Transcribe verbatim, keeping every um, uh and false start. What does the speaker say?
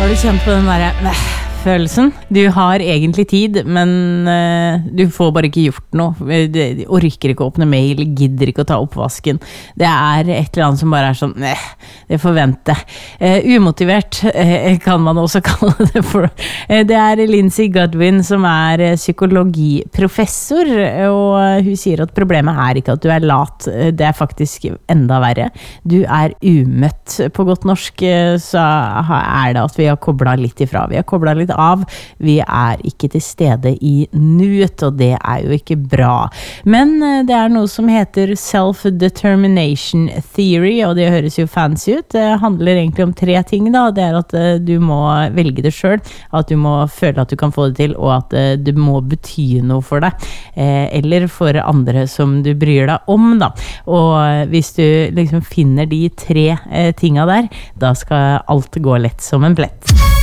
Har du kjent på den der følelsen? Du har egentlig tid, men uh, du får bare ikke gjort noe. Du orker ikke å åpne mail, gidder ikke å ta oppvasken. Det er et eller annet som bare er sånn, eh, det forventer. Uh, umotivert uh, kan man også kalle det for. Uh, det er Lindsay Godwin som er uh, psykologiprofessor, og hun sier at problemet er ikke at du er lat, uh, det er faktisk enda verre. Du er umøtt. På godt norsk uh, så er det at vi har koblet litt ifra. Vi har koblet litt av. Vi er ikke til stede i nuet, og det er jo ikke bra. Men det er noe som heter self-determination theory, og det høres jo fancy ut. Det handler egentlig om tre ting da. Det er at du må velge det selv, at du må føle at du kan få det til, og at det må bety noe for deg, eller for andre som du bryr deg om da. Og hvis du liksom finner de tre tingene der, da skal alt gå lett som en plett.